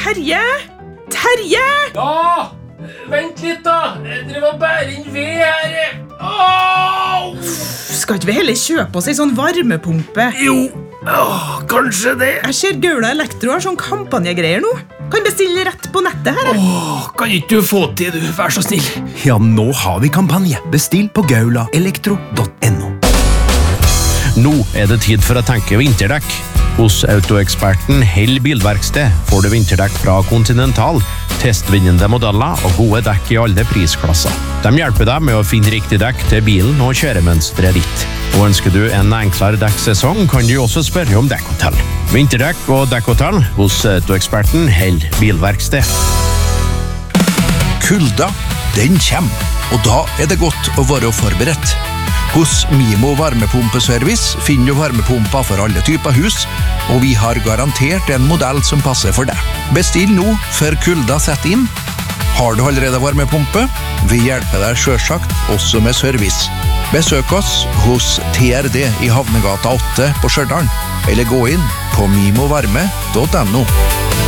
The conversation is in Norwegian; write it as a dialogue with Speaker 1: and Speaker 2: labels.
Speaker 1: Terje? Terje!
Speaker 2: Ja, vent litt da. Jeg driver og bærer inn ved her. Au!
Speaker 1: Skal ikke vi heller kjøpe oss en sånn varmepumpe?
Speaker 2: Jo, kanskje det.
Speaker 1: Jeg ser Gaula Elektro har sånn kampanjegreier nå. Kan bestille rett på nettet her.
Speaker 2: Kan ikke du få til, du? Vær så snill.
Speaker 3: Ja, nå har vi kampanje. Bestill på gaulaelektro.no.
Speaker 4: Nå det tid for å tenke vinterdekk. Hos Autoeksperten Hell Bilverksted får du vinterdekk fra Continental, testvinnende modeller og gode dekk i alle prisklasser. De hjelper deg med å finne riktig dekk til bilen og kjøremønstret ditt. Og ønsker du en enklere dekksesong, kan du også spørre om dekkhotell. Vinterdekk og dekkhotell hos Autoeksperten Hell Bilverksted.
Speaker 5: Kulda, den kommer, og da det godt å være forberedt. Hos Mimo varmepumpeservice finner du varmepumper for alle typer hus, og vi har garantert en modell som passer for deg. Bestill nå før kulda setter inn. Har du allerede varmepumpe? Vi hjelper deg selvsagt også med service. Besøk oss hos TRD i Havnegata 8 på Stjørdal, eller gå inn på mimovarme.no.